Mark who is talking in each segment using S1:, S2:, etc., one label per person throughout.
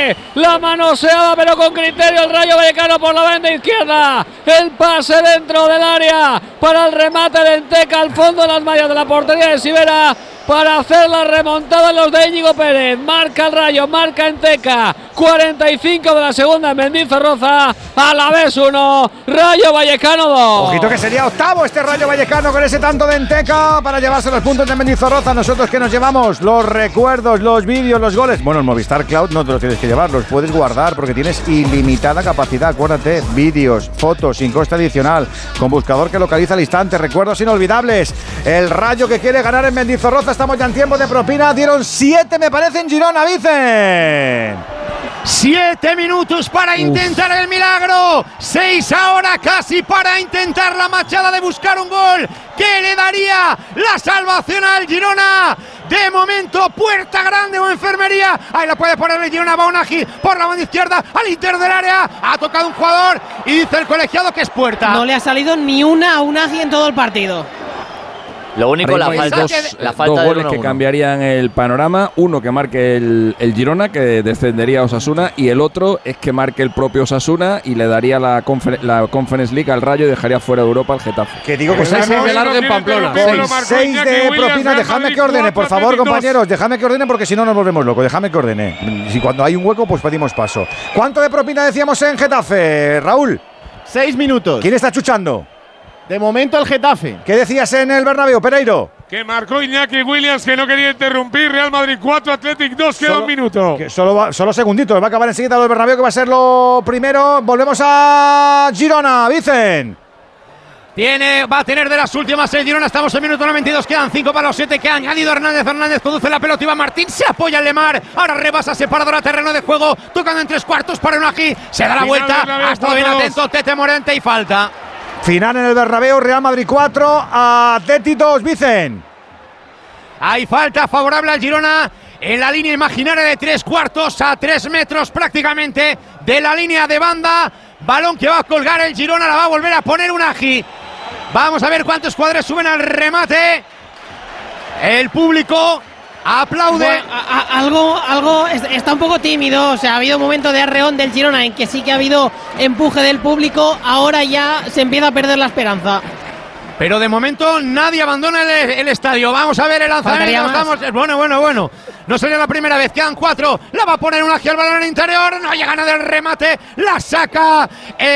S1: Enrique. La manoseada pero con criterio el Rayo Vallecano por la banda izquierda. El pase dentro del área para el remate de Enteca al fondo de las mallas de la portería de Sivera para hacer la remontada en los de Íñigo Pérez. Marca el Rayo, marca Enteca. 45 de la segunda en Mendizorroza. Alavés 1, Rayo Vallecano 2.
S2: Ojito que sería octavo este Rayo Vallecano con ese tanto de Enteca para llevarse los puntos de Mendizorroza. Nosotros que nos llevamos los recuerdos, los vídeos, los goles. Bueno, el Movistar Cloud no te los tienes que llevar, los puedes guardar porque tienes ilimitada capacidad. Acuérdate, vídeos, fotos sin coste adicional, con buscador que localiza al instante, recuerdos inolvidables. El Rayo que quiere ganar en Mendizorroza. Estamos ya en tiempo de propina. Dieron 7, me parece, en Girona, Vicen.
S3: 7 minutos para intentar el milagro. 6 ahora casi para intentar la machada de buscar un gol que le daría la salvación al Girona. De momento, puerta grande o enfermería. Ahí la puede poner el Girona. Va Unagi por la banda izquierda al interior del área. Ha tocado un jugador y dice el colegiado que es puerta.
S4: No le ha salido ni una a Unagi en todo el partido.
S5: Lo único, la falta
S6: dos goles que cambiarían el panorama. Uno que marque el Girona, que descendería a Osasuna, y el otro es que marque el propio Osasuna y le daría la Conference League al Rayo y dejaría fuera de Europa al Getafe.
S2: Que digo que 6 de largo en Pamplona. 6 de propina. Dejadme que ordene, por favor, compañeros. Dejadme que ordene porque si no nos volvemos locos. Dejadme que ordene. Si cuando hay un hueco, pues pedimos paso. ¿Cuánto de propina decíamos en Getafe, Raúl?
S7: 6 minutos.
S2: ¿Quién está chuchando?
S7: De momento el Getafe.
S2: ¿Qué decías en el Bernabéu, Pereiro?
S8: Que marcó Iñaki Williams, que no quería interrumpir. Real Madrid 4, Athletic 2, queda un minuto.
S2: Solo segunditos, va a acabar enseguida lo del Bernabéu, que va a ser lo primero. Volvemos a Girona, Vicen.
S3: Va a tener de las últimas el Girona. Estamos en minuto 92, quedan 5 para los 7 que ha añadido Hernández. Hernández conduce la pelota, Iván Martín se apoya en Lemar. Ahora rebasa separadora terreno de juego, tocando en 3/4 para Unagi. Se da la vuelta, ha estado bien atento Tete Morente y falta.
S2: Final en el Bernabéu, Real Madrid 4, Athletic 2, Vicen.
S3: Hay falta favorable al Girona en la línea imaginaria de 3/4 a 3 metros prácticamente de la línea de banda. Balón que va a colgar el Girona, la va a volver a poner Unagi. Vamos a ver cuántos jugadores suben al remate. El público aplaude.
S4: Bueno, algo está un poco tímido. O sea, ha habido un momento de arreón del Girona en que sí que ha habido empuje del público. Ahora ya se empieza a perder la esperanza.
S3: Pero de momento nadie abandona el estadio. Vamos a ver el lanzamiento. Bueno. No sería la primera vez. Quedan 4. La va a poner Unagi al balón en el interior. No llega nada del remate. La saca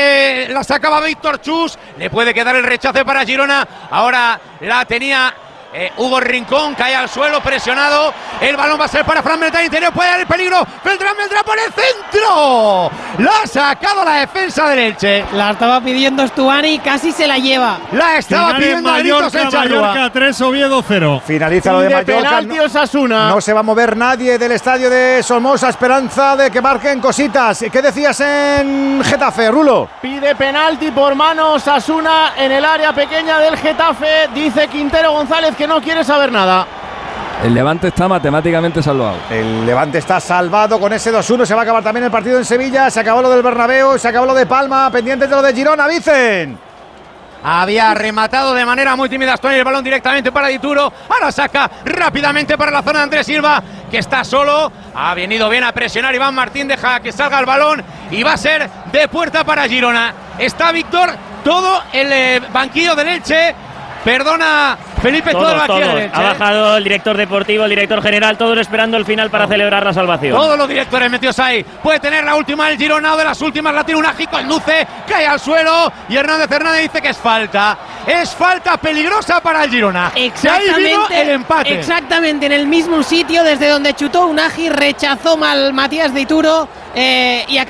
S3: va Víctor Chus. Le puede quedar el rechace para Girona. Ahora la tenía Hugo Rincón, cae al suelo presionado. El balón va a ser para Fran Beltrán, interior, puede dar el peligro. Beltrán por el centro. La ha sacado la defensa del Elche.
S4: La estaba pidiendo Stuani y casi se la lleva.
S3: La estaba pidiendo a gritos el Charrúa.
S8: Mallorca 3, Oviedo 0.
S2: Finaliza lo de Mallorca.
S7: Penalti Osasuna.
S2: No se va a mover nadie del estadio de Somoza, esperanza de que marquen cositas. ¿Qué decías en Getafe, Rulo?
S7: Pide penalti por mano Osasuna en el área pequeña del Getafe. Dice Quintero González que no quiere saber nada.
S6: El Levante está matemáticamente salvado.
S2: El Levante está salvado con ese 2-1. Se va a acabar también el partido en Sevilla. Se acabó lo del Bernabéu, se acabó lo de Palma. Pendientes de lo de Girona, Vicen.
S3: Había rematado de manera muy tímida Astoni el balón directamente para Dituro. Ahora saca rápidamente para la zona de Andrés Silva, que está solo. Ha venido bien a presionar Iván Martín. Deja que salga el balón y va a ser de puerta para Girona. Está Víctor, todo el banquillo del Elche. Perdona, Felipe, todo el banquillo del Elche.
S5: Ha bajado el director deportivo, el director general, todos esperando el final para celebrar la salvación.
S3: Todos los directores metidos ahí. Puede tener la última el Girona, o de las últimas la tiene Unagi, conduce, cae al suelo y Hernández dice que es falta. Es falta peligrosa para el Girona.
S4: Exactamente,
S3: ahí vino el empate.
S4: Exactamente, en el mismo sitio desde donde chutó Unagi, rechazó mal Matías Dituro y